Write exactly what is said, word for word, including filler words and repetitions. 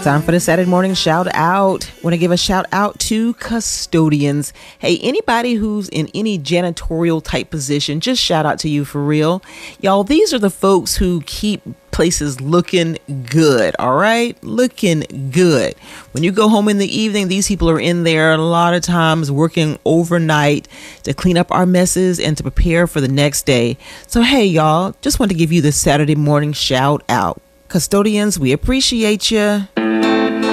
Time for the Saturday morning shout out. Want to give a shout out to custodians. Hey, anybody who's in any janitorial type position, just shout out to you for real. Y'all, these are the folks who keep places looking good, all right? Looking good. When you go home in the evening, these people are in there a lot of times working overnight to clean up our messes and to prepare for the next day. So, hey, y'all, just want to give you the Saturday morning shout out. Custodians, we appreciate you.